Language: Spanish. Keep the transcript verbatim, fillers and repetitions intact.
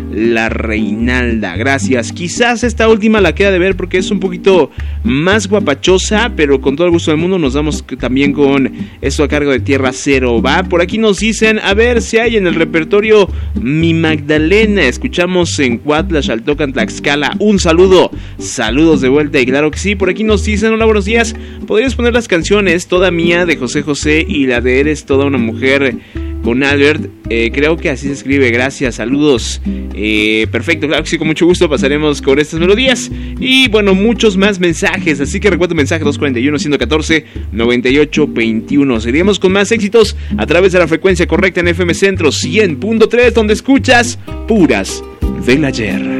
La Reinalda, gracias. Quizás esta última la queda de ver porque es un poquito más guapachosa, pero con todo el gusto del mundo nos damos también con esto a cargo de Tierra Cero, ¿va? Por aquí nos dicen, a ver si hay en el repertorio Mi Magdalena. Escuchamos en Cuautla, Xaltocan, Tlaxcala. Un saludo, saludos de vuelta, y claro que sí. Por aquí nos dicen, hola, buenos días. ¿Podrías poner las canciones Toda Mía de José José y la de Eres Toda una Mujer con Albert? Eh, creo que así se escribe, gracias, saludos. Eh, perfecto, claro que sí, con mucho gusto pasaremos con estas melodías. Y bueno, muchos más mensajes, así que recuerda tu mensaje dos cuatro uno, uno uno cuatro, nueve ocho dos uno. Seguiremos con más éxitos a través de la frecuencia correcta en F M Centro cien punto tres, donde escuchas Puras del Ayer.